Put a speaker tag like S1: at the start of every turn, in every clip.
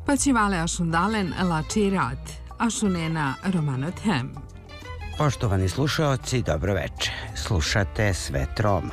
S1: Pačivale ašundalen lači rad, ašunena romanot hem.
S2: Poštovani slušaoci, dobro veče. Slušate Svet Roma.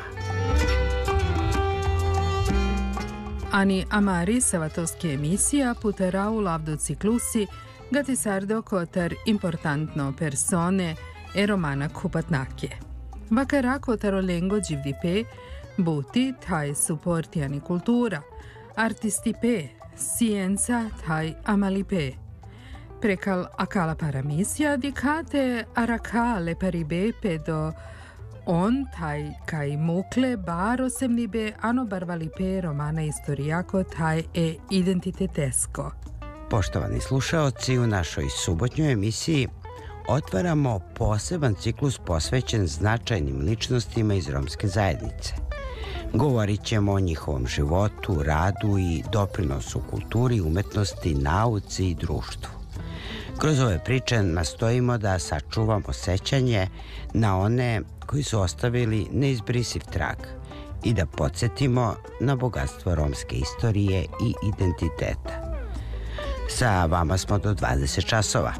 S1: Ani amari savatovski emisija putera u lavdo ciklusi gati sardo kotar importantno persone e romana kupatnake. Vakara kotaro lengo givdipe, buti taj supportiani kultura, artistipe, scienza taj amalipe. Prekal akala paramisija dikate arakale paribepe do on taj kaj mukle baro semnibe ano barvalipe romana istorijako taj e identitetesko.
S2: Poštovani slušaoci, u našoj subotnjoj emisiji otvaramo poseban ciklus posvećen značajnim ličnostima iz romske zajednice. Govorit ćemo o njihovom životu, radu i doprinosu kulturi, umetnosti, nauci i društvu. Kroz ove priče nastojimo da sačuvamo sećanje na one koji su ostavili neizbrisiv trag i da podsjetimo na bogatstvo romske istorije i identiteta. Sa vama smo do 20 časova.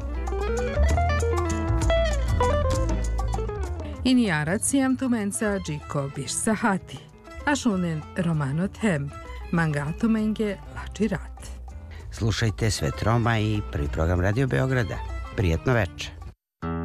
S1: Inijarac jam tumenca džiko biš sahati, a šunen romanot hem, mangato menge lači rat.
S2: Slušajte Svet Roma i prvi program Radio Beograda. Prijetno veče.